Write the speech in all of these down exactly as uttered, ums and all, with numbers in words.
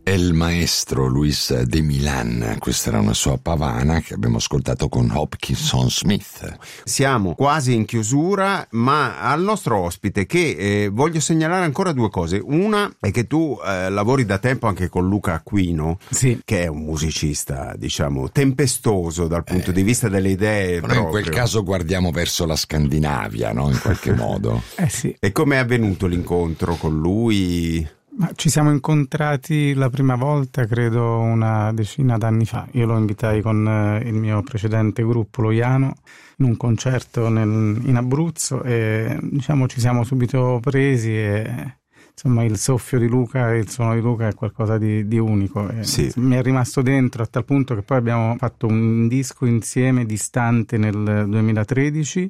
El maestro Luis de Milan, questa era una sua pavana che abbiamo ascoltato con Hopkinson Smith. Siamo quasi in chiusura, ma al nostro ospite che eh, voglio segnalare ancora due cose. Una è che tu eh, lavori da tempo anche con Luca Aquino, sì, che è un musicista, diciamo, tempestoso dal punto eh, di vista delle idee. Però in quel caso guardiamo verso la Scandinavia, no? In qualche modo. Eh sì. E come è avvenuto l'incontro con lui? Ma ci siamo incontrati la prima volta credo una decina d'anni fa. Io lo invitai con eh, il mio precedente gruppo, lo Iano, in un concerto nel, in Abruzzo e diciamo ci siamo subito presi e insomma il soffio di Luca e il suono di Luca è qualcosa di, di unico. E, sì. Mi è rimasto dentro a tal punto che poi abbiamo fatto un disco insieme distante nel duemilatredici.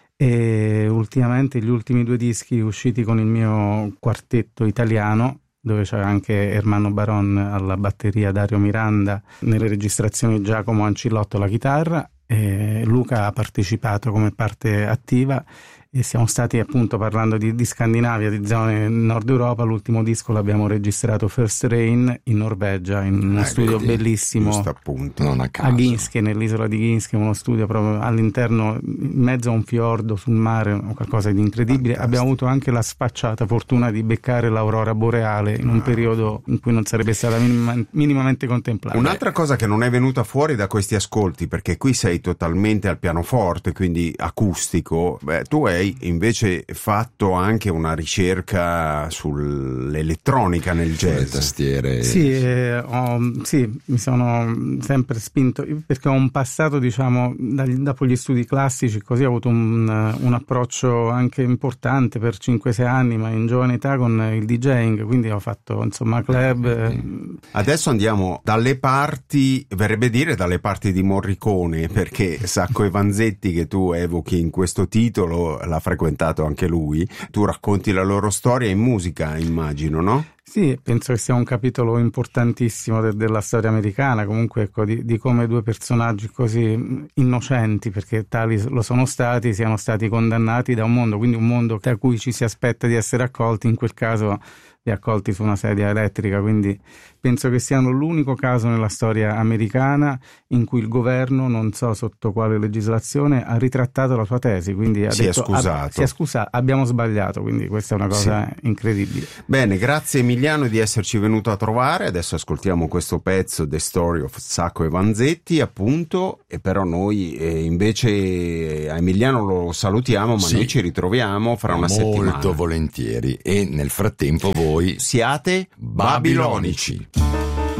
E ultimamente gli ultimi due dischi usciti con il mio quartetto italiano, dove c'è anche Ermanno Baron alla batteria, Dario Miranda nelle registrazioni, Giacomo Ancillotto alla chitarra, e Luca ha partecipato come parte attiva e siamo stati appunto parlando di, di Scandinavia, di zone nord Europa. L'ultimo disco l'abbiamo registrato First Rain in Norvegia, in uno eh, studio vedi, bellissimo appunto, non a caso. a Ginske, nell'isola di Ginske, uno studio proprio all'interno, in mezzo a un fiordo sul mare, qualcosa di incredibile. Fantastico. Abbiamo avuto anche la sfacciata fortuna di beccare l'aurora boreale in un periodo in cui non sarebbe stata minima, minimamente contemplata. Un'altra cosa che non è venuta fuori da questi ascolti, perché qui sei totalmente al pianoforte, quindi acustico, beh, tu hai invece fatto anche una ricerca sull'elettronica nel jazz. Le tastiere. Sì, eh, ho, sì, mi sono sempre spinto perché ho un passato, diciamo, dagli, dopo gli studi classici, così ho avuto un, un approccio anche importante per cinque sei anni, ma in giovane età con il DJing, quindi ho fatto insomma club. Eh. Adesso andiamo dalle parti, verrebbe dire dalle parti di Morricone, perché Sacco e Vanzetti, che tu evochi in questo titolo, l'ha frequentato anche lui. Tu racconti la loro storia in musica, immagino, no? Sì, penso che sia un capitolo importantissimo de- della storia americana, comunque ecco, di, di come due personaggi così innocenti, perché tali lo sono stati, siano stati condannati da un mondo, quindi un mondo da cui ci si aspetta di essere accolti, in quel caso li ha accolti su una sedia elettrica, quindi penso che siano l'unico caso nella storia americana in cui il governo, non so sotto quale legislazione, ha ritrattato la sua tesi, quindi ha si detto, è scusato. Ah, si è scusato, abbiamo sbagliato, quindi questa è una cosa sì. incredibile. Bene, grazie Emiliano di esserci venuto a trovare. Adesso ascoltiamo questo pezzo, The Story of Sacco e Vanzetti, appunto, e però noi eh, invece a Emiliano lo salutiamo, ma sì. noi ci ritroviamo fra una molto settimana. Molto volentieri, e nel frattempo voi siate babilonici.